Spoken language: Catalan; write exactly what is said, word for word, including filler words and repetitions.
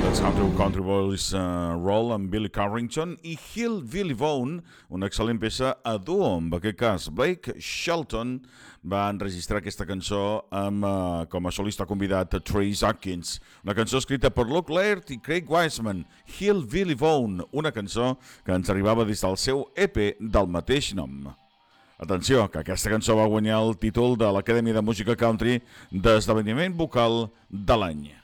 Country, Country Boys uh, Roll amb Billy Carrington i Hillbilly Bone, una excel·lent peça a duo. En aquest cas, Blake Shelton va enregistrar aquesta cançó amb, uh, com a solista convidat a Trace Atkins. Una cançó escrita per Luke Laird i Craig Wiseman, Hillbilly Bone, una cançó que ens arribava des del seu E P del mateix nom. Atenció, que aquesta cançó va guanyar el títol de l'Acadèmia de Música Country d'Esdeveniment Vocal de l'any.